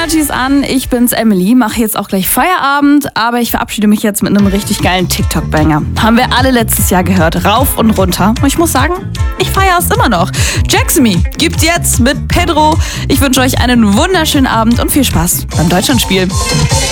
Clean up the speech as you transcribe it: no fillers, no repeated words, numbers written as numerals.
Energies an, ich bin's Emily, mache jetzt auch gleich Feierabend, aber ich verabschiede mich jetzt mit einem richtig geilen TikTok-Banger. Haben wir alle letztes Jahr gehört, rauf und runter. Und ich muss sagen, ich feiere es immer noch. Jacksamy gibt's jetzt mit Pedro. Ich wünsche euch einen wunderschönen Abend und viel Spaß beim Deutschlandspiel.